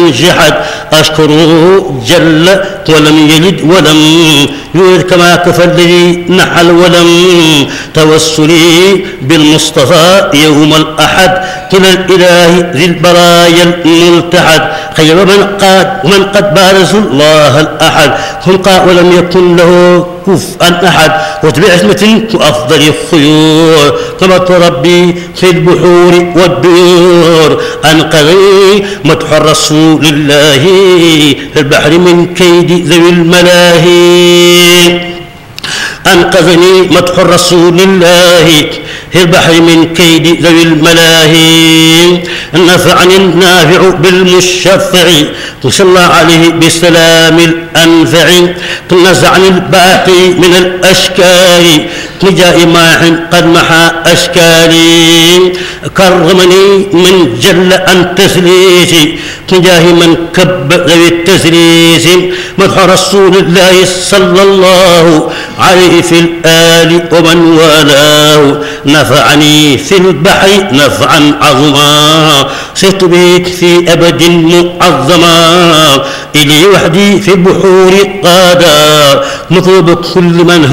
من جحد أشكره جل ولم يلد ولم يولد كما كفى الذي نحل ولم توسلي بالمصطفى يوم الأحد كلا الإله ذي البرايا الملتحد خير من قد بارز الله الأحد خلق ولم يكن له كفءا أحد وبعزمة كأفضل الخيور كما تربي في البحور والديور أنقذني مدح الرسول الله في البحر من كيد ذوي الملاهي أنقذني مدح الرسول الله في البحر من كيد ذوي الملاهي نفعني النافع بالمشفع صلى عليه بسلام الأنفع نزعني الباقي من الأشكال نجاء ماح قد محى أشكالي كرمني من جل عن تسليسي نجاه من كب ذوي التسليس مدح رسول الله صلى الله عليه في الآل ومن والاه نفعني في البحر نفعا عظما صرت بك في أبد معظما إلي وحدي في البحور قادا مطلب كل من